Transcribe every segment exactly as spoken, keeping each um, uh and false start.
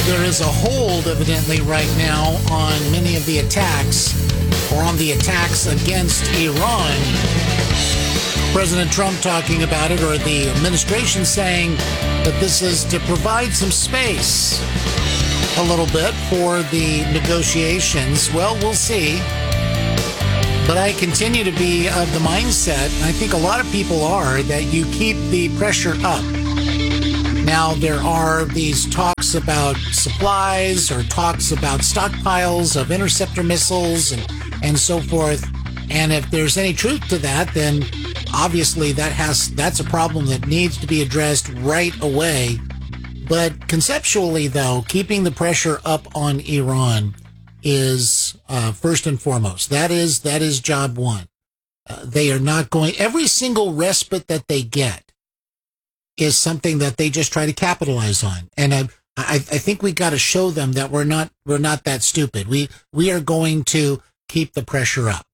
There is a hold, evidently, right now on many of the attacks, or on the attacks against Iran. President Trump talking about it, or the administration saying that this is to provide some space a little bit for the negotiations. Well, we'll see. But I continue to be of the mindset, and I think a lot of people are, that you keep the pressure up. Now, there are these talks about supplies or talks about stockpiles of interceptor missiles and, and so forth. And if there's any truth to that, then obviously that has that's a problem that needs to be addressed right away. But conceptually, though, keeping the pressure up on Iran is uh, first and foremost. That is that is job one. Uh, they are not going. Every single respite that they get is something that they just try to capitalize on. And I, I, I think we got to show them that we're not, we're not that stupid. We, we are going to keep the pressure up.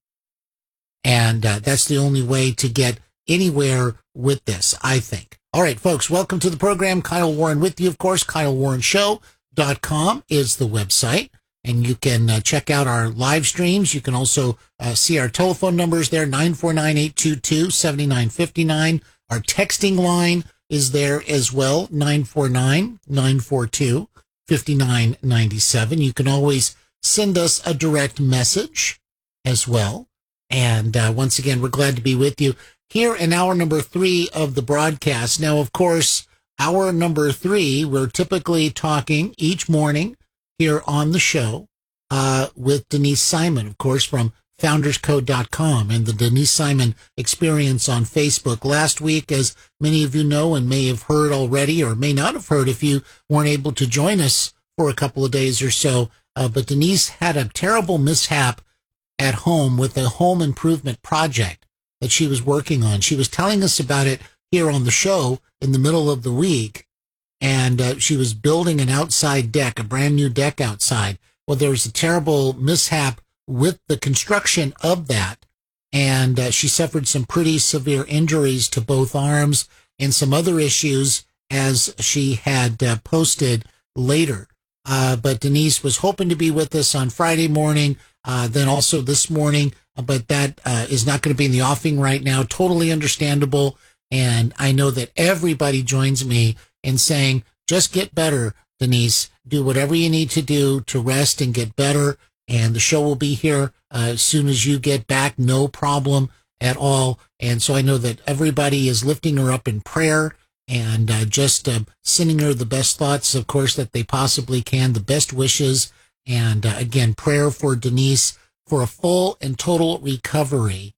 And uh, that's the only way to get anywhere with this, I think. All right, folks, welcome to the program. Kyle Warren with you, of course. Kyle Warren Show dot com is the website. And you can uh, check out our live streams. You can also uh, see our telephone numbers there, nine four nine, eight two two, seven nine five nine. Our texting line is there as well, nine four nine, nine four two, five nine nine seven. You can always send us a direct message as well. And uh, once again, we're glad to be with you here in hour number three of the broadcast. Now, of course, hour number three, we're typically talking each morning here on the show uh, with Denise Simon, of course, from founders code dot com and the Denise Simon Experience on Facebook. Last week, as many of you know and may have heard already, or may not have heard if you weren't able to join us for a couple of days or so, uh, but Denise had a terrible mishap at home with a home improvement project that she was working on. She was telling us about it here on the show in the middle of the week, and uh, she was building an outside deck, a brand new deck outside. Well, there was a terrible mishap with the construction of that, and uh, she suffered some pretty severe injuries to both arms and some other issues, as she had uh, posted later. Uh, but Denise was hoping to be with us on Friday morning, uh, then also this morning, but that uh, is not going to be in the offing right now. Totally understandable, and I know that everybody joins me in saying, just get better, Denise. Do whatever you need to do to rest and get better. And the show will be here uh, as soon as you get back, no problem at all. And so I know that everybody is lifting her up in prayer and uh, just uh, sending her the best thoughts, of course, that they possibly can, the best wishes. And uh, again, prayer for Denise for a full and total recovery.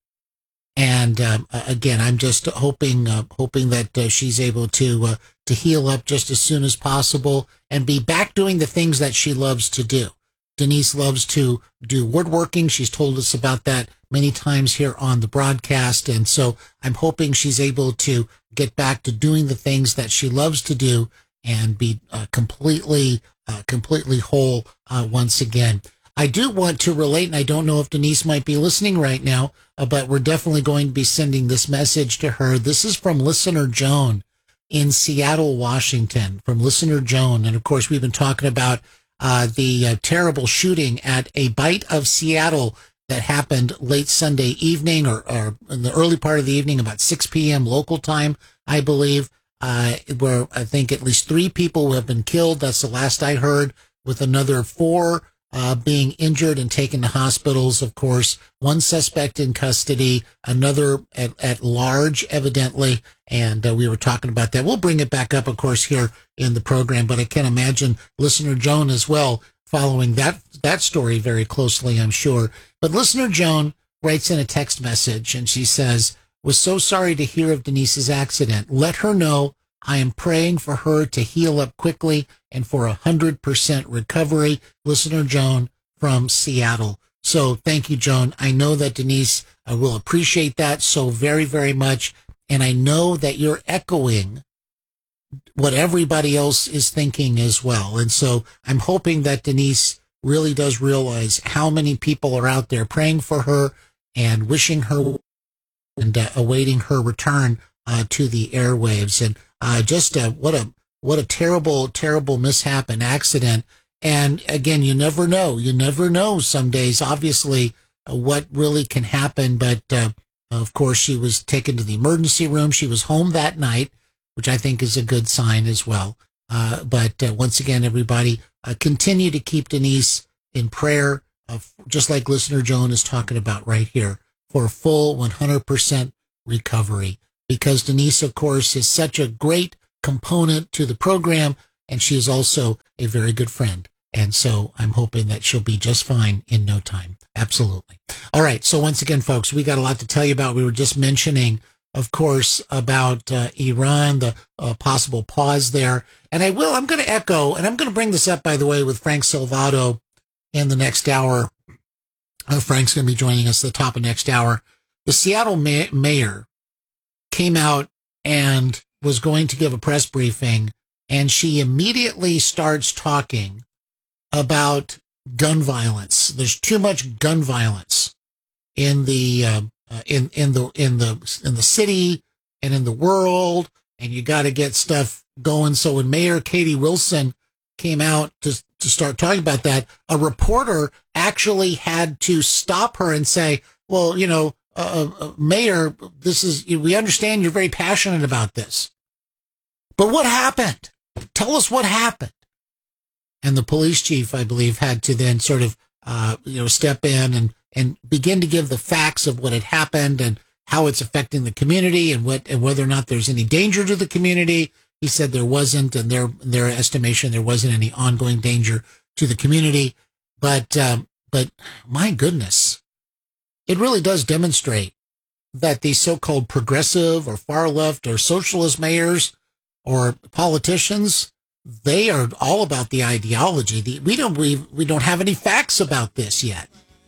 And um, again, I'm just hoping uh, hoping that uh, she's able to uh, to heal up just as soon as possible and be back doing the things that she loves to do. Denise loves to do woodworking. She's told us about that many times here on the broadcast. And so I'm hoping she's able to get back to doing the things that she loves to do and be uh, completely, uh, completely whole uh, once again. I do want to relate, and I don't know if Denise might be listening right now, uh, but we're definitely going to be sending this message to her. This is from listener Joan in Seattle, Washington, from listener Joan. And of course, we've been talking about Uh, the uh, terrible shooting at a Bite of Seattle that happened late Sunday evening, or, or in the early part of the evening, about six p.m. local time, I believe, uh, where I think at least three people have been killed. That's the last I heard, with another four uh, being injured and taken to hospitals, of course. One suspect in custody, another at, at large, evidently, and uh, we were talking about that. We'll bring it back up, of course, here in the program, but I can imagine listener Joan as well following that that story very closely, I'm sure. But listener Joan writes in a text message, and she says, was so sorry to hear of Denise's accident. Let her know I am praying for her to heal up quickly and for a one hundred percent recovery. Listener Joan from Seattle. So thank you, Joan. I know that Denise uh, will appreciate that so very, very much. And I know that you're echoing what everybody else is thinking as well. And so I'm hoping that Denise really does realize how many people are out there praying for her and wishing her and uh, awaiting her return uh, to the airwaves. And uh, just uh, what a what a terrible, terrible mishap and accident. And again, you never know. You never know some days, obviously, uh, what really can happen. But uh, of course, she was taken to the emergency room. She was home that night, which I think is a good sign as well. Uh, but uh, once again, everybody, uh, continue to keep Denise in prayer, uh, just like listener Joan is talking about right here, for full one hundred percent recovery. Because Denise, of course, is such a great component to the program, and she is also a very good friend. And so I'm hoping that she'll be just fine in no time. Absolutely. All right. So once again, folks, we got a lot to tell you about. We were just mentioning, of course, about uh, Iran, the uh, possible pause there. And I will, I'm going to echo, and I'm going to bring this up, by the way, with Frank Salvato in the next hour. Uh, Frank's going to be joining us at the top of next hour. The Seattle ma- mayor came out and was going to give a press briefing, and she immediately starts talking about gun violence. There's too much gun violence in the uh, uh, in in the in the in the city and in the world, and you got to get stuff going. So when Mayor Katie Wilson came out to to start talking about that, a reporter actually had to stop her and say, "Well, you know, uh, uh, Mayor, this is we understand you're very passionate about this, but what happened? Tell us what happened." And the police chief, I believe, had to then sort of, uh, you know, step in and, and begin to give the facts of what had happened and how it's affecting the community and what and whether or not there's any danger to the community. He said there wasn't, and their their estimation there wasn't any ongoing danger to the community. But um, but my goodness, it really does demonstrate that these so-called progressive or far left or socialist mayors or politicians, they are all about the ideology. The, we don't we, we don't have any facts about this yet.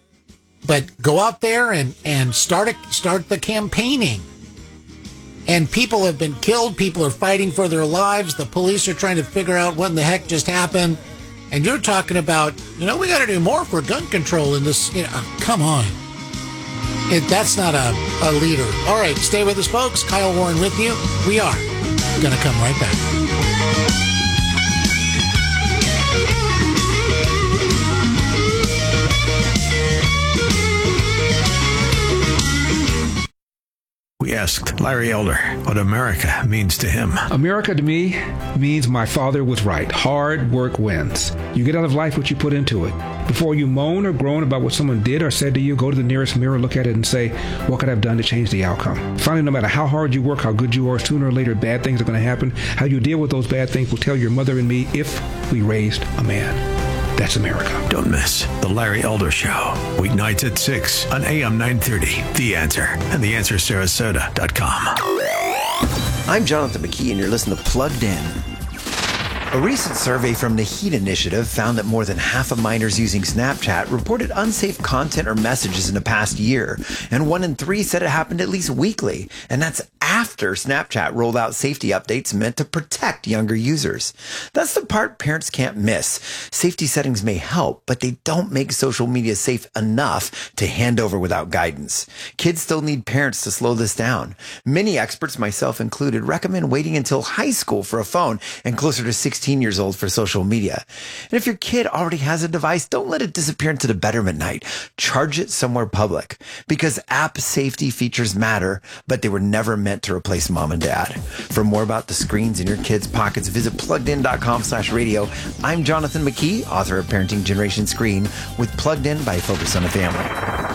But go out there and, and start a, start the campaigning. And people have been killed. People are fighting for their lives. The police are trying to figure out what in the heck just happened. And you're talking about, you know, we got to do more for gun control in this. You know, come on. It, that's not a, a leader. All right, stay with us, folks. Kyle Warren with you. We are going to come right back. We asked Larry Elder what America means to him. America to me means my father was right. Hard work wins. You get out of life what you put into it. Before you moan or groan about what someone did or said to you, go to the nearest mirror, look at it, and say, what could I have done to change the outcome? Finally, no matter how hard you work, how good you are, sooner or later, bad things are going to happen. How you deal with those bad things will tell your mother and me if we raised a man. That's America. Don't miss The Larry Elder Show. Weeknights at six on A M nine thirty. The Answer and the answer sarasota dot com. I'm Jonathan McKee, and you're listening to Plugged In. A recent survey from the HEAT Initiative found that more than half of minors using Snapchat reported unsafe content or messages in the past year, and one in three said it happened at least weekly, and that's after Snapchat rolled out safety updates meant to protect younger users. That's the part parents can't miss. Safety settings may help, but they don't make social media safe enough to hand over without guidance. Kids still need parents to slow this down. Many experts, myself included, recommend waiting until high school for a phone and closer to sixteen years old for social media. And if your kid already has a device, don't let it disappear into the bedroom at night. Charge it somewhere public, because app safety features matter, but they were never meant to replace mom and dad. For more about the screens in your kids' pockets, visit pluggedin.com slash radio. I'm Jonathan McKee, author of Parenting Generation Screen, with Plugged In by Focus on the Family.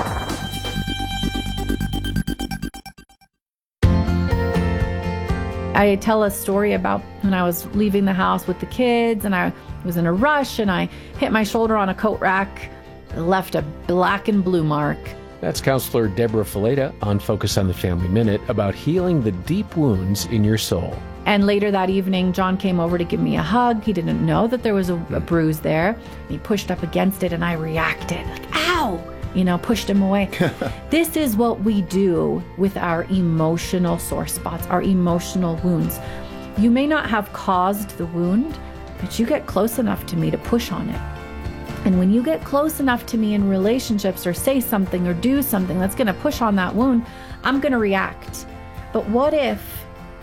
I tell a story about when I was leaving the house with the kids and I was in a rush and I hit my shoulder on a coat rack, left a black and blue mark. That's Counselor Deborah Fileta on Focus on the Family Minute about healing the deep wounds in your soul. And later that evening, John came over to give me a hug. He didn't know that there was a, a bruise there. He pushed up against it and I reacted like, ow! You know, pushed him away. This is what we do with our emotional sore spots, our emotional wounds. You may not have caused the wound, but you get close enough to me to push on it. And when you get close enough to me in relationships or say something or do something that's going to push on that wound, I'm going to react. But what if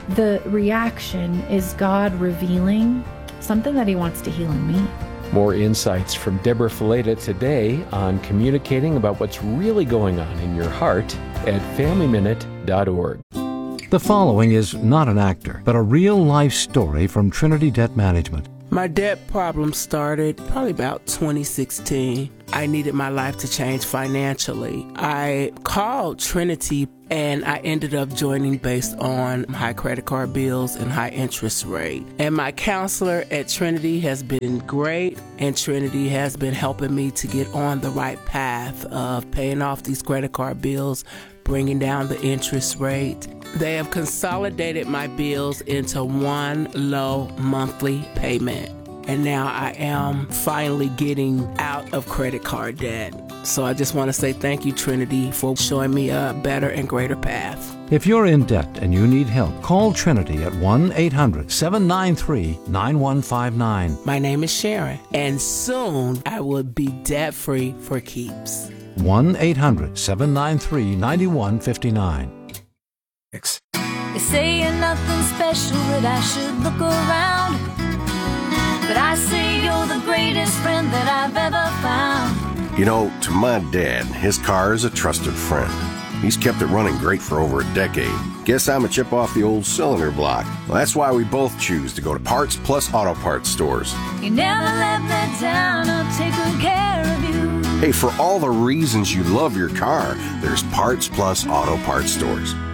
The reaction is God revealing something that he wants to heal in me. More insights from Deborah Fileta today on communicating about what's really going on in your heart at family minute dot org. The following is not an actor, but a real-life story from Trinity Debt Management. My debt problem started probably about twenty sixteen. I needed my life to change financially. I called Trinity and I ended up joining based on high credit card bills and high interest rate. And my counselor at Trinity has been great, and Trinity has been helping me to get on the right path of paying off these credit card bills, bringing down the interest rate. They have consolidated my bills into one low monthly payment. And now I am finally getting out of credit card debt. So I just want to say thank you, Trinity, for showing me a better and greater path. If you're in debt and you need help, call Trinity at one eight hundred seven nine three nine one five nine. My name is Sharon, and soon I will be debt-free for keeps. one eight hundred seven nine three nine one five nine. They say you're nothing special, that I should look around. But I say you're the greatest friend that I've ever found. You know, to my dad, his car is a trusted friend. He's kept it running great for over a decade. Guess I'm a chip off the old cylinder block. Well, that's why we both choose to go to Parts Plus Auto Parts stores. You never let me down, I'll take good care of you. Hey, for all the reasons you love your car, there's Parts Plus Auto Parts stores.